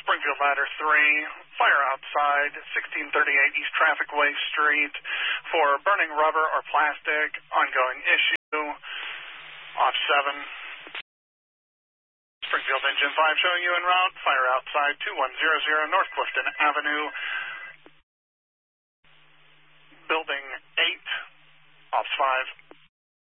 Springfield Ladder 3, fire outside 1638 East Trafficway Street for burning rubber or plastic, ongoing issue, off 7. Springfield Engine 5 showing you en route, fire outside 2100 North Clifton Avenue, Building 8, off 5.